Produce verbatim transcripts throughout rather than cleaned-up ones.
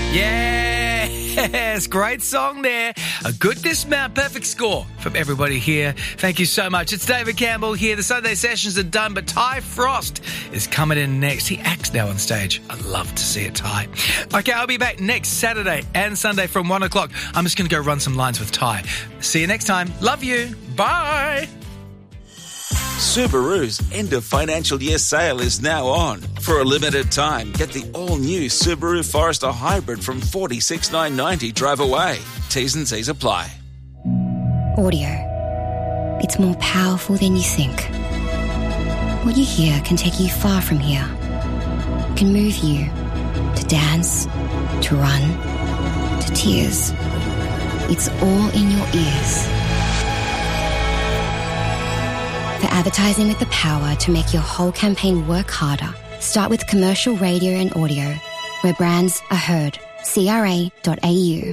Yes, great song there. A good dismount, perfect score from everybody here. Thank you so much. It's David Campbell here. The Sunday sessions are done, but Ty Frost is coming in next. He acts now on stage. I'd love to see it, Ty. Okay, I'll be back next Saturday and Sunday from one o'clock. I'm just going to go run some lines with Ty. See you next time. Love you. Bye. Subaru's end of financial year sale is now on. For a limited time, get the all-new Subaru Forester Hybrid from forty-six thousand nine hundred ninety drive away. T's and C's apply. Audio. It's more powerful than you think. What you hear can take you far from here. It can move you to dance, to run, to tears. It's all in your ears. For advertising with the power to make your whole campaign work harder, start with commercial radio and audio, where brands are heard. C R A dot A U.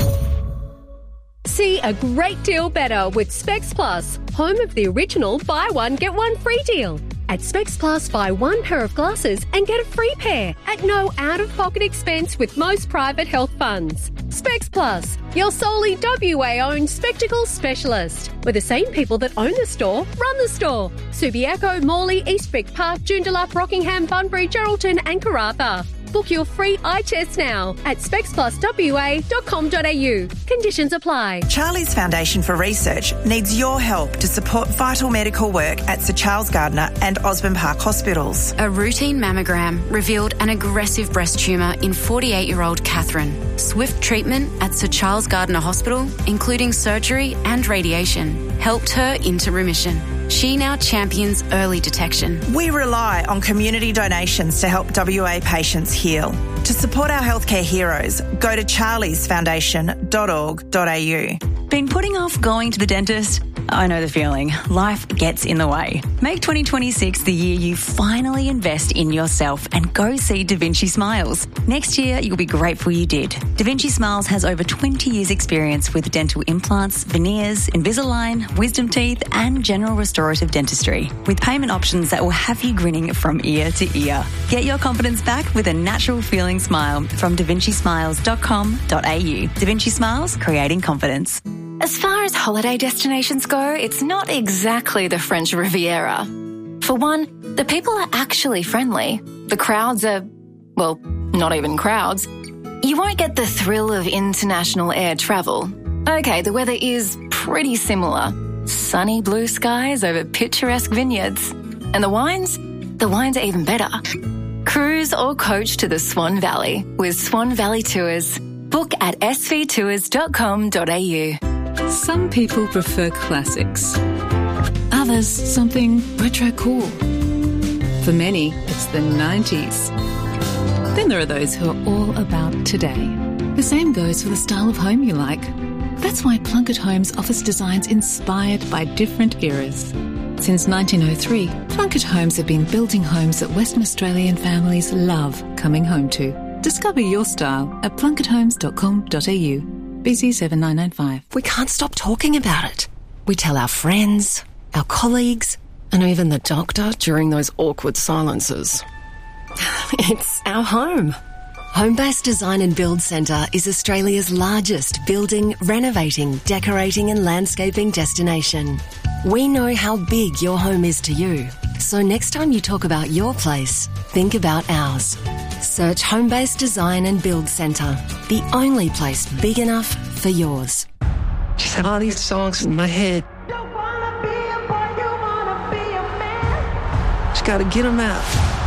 See a great deal better with Specs Plus, home of the original buy one, get one free deal. At Specs Plus, buy one pair of glasses and get a free pair at no out-of-pocket expense with most private health funds. Specs Plus, your solely W A-owned spectacles specialist, where the same people that own the store run the store. Subiaco, Morley, Eastwick Park, Joondalup, Rockingham, Bunbury, Geraldton and Karratha. Book your free eye test now at specs plus w a dot com dot a u. Conditions apply. Charlie's Foundation for Research needs your help to support vital medical work at Sir Charles Gardner and Osborne Park hospitals. A routine mammogram revealed an aggressive breast tumour in forty-eight-year-old Catherine. Swift treatment at Sir Charles Gardner Hospital, including surgery and radiation, helped her into remission. She now champions early detection. We rely on community donations to help W A patients heal. To support our healthcare heroes, go to charlies foundation dot org dot a u. Been putting off going to the dentist? I know the feeling. Life gets in the way. Make twenty twenty-six the year you finally invest in yourself and go see Da Vinci Smiles. Next year, you'll be grateful you did. Da Vinci Smiles has over twenty years experience with dental implants, veneers, Invisalign, wisdom teeth and general restorative dentistry, with payment options that will have you grinning from ear to ear. Get your confidence back with a natural feeling smile from da vinci smiles dot com dot a u. Da Vinci Smiles, creating confidence. As far as holiday destinations go, it's not exactly the French Riviera. For one, the people are actually friendly. The crowds are, well, not even crowds. You won't get the thrill of international air travel. Okay, the weather is pretty similar. Sunny blue skies over picturesque vineyards. And the wines? The wines are even better. Cruise or coach to the Swan Valley with Swan Valley Tours. Book at s v tours dot com dot a u. Some people prefer classics. Others, something retro cool. For many, it's the nineties. Then there are those who are all about today. The same goes for the style of home you like. That's why Plunkett Homes offers designs inspired by different eras. Since nineteen oh three, Plunkett Homes have been building homes that Western Australian families love coming home to. Discover your style at plunkett homes dot com dot a u. B C seven nine nine five. We can't stop talking about it. We tell our friends, our colleagues, and even the doctor during those awkward silences. It's our home. Homebase Design and Build Centre is Australia's largest building, renovating, decorating and landscaping destination. We know how big your home is to you. So next time you talk about your place, think about ours. Search Homebase Design and Build Centre, the only place big enough for yours. Just have all these songs in my head. Just gotta get them out.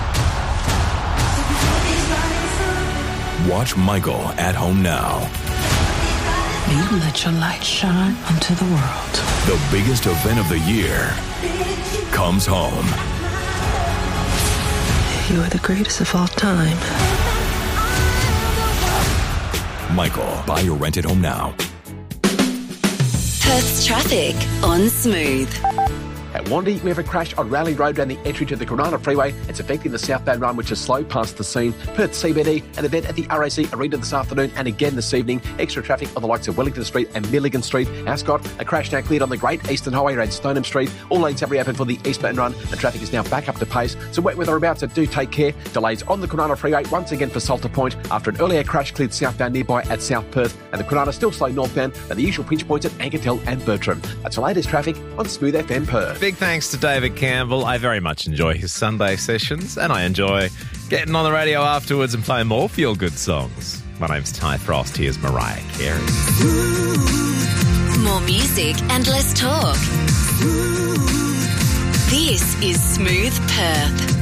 Watch Michael at home now. You let your light shine onto the world. The biggest event of the year comes home. You are the greatest of all time. Michael, buy or rent it home now. Perth's traffic on Smooth. At At Wandy, we have a crash on Raleigh Road around the entry to the Granada Freeway. It's affecting the southbound run, which is slow past the scene. Perth C B D, an event at the R A C Arena this afternoon and again this evening. Extra traffic on the likes of Wellington Street and Milligan Street. Ascot, a crash now cleared on the Great Eastern Highway around Stoneham Street. All lanes have reopened for the eastbound run and traffic is now back up to pace. So wet weather about, so do take care. Delays on the Granada Freeway once again for Salter Point after an earlier crash cleared southbound nearby at South Perth, and the Granada still slow northbound and the usual pinch points at Ankertel and Bertram. That's the latest traffic on Smooth F M Perth. Big thanks to David Campbell. I very much enjoy his Sunday sessions and I enjoy getting on the radio afterwards and playing more feel-good songs. My name's Ty Frost. Here's Mariah Carey. More music and less talk. This is Smooth Perth.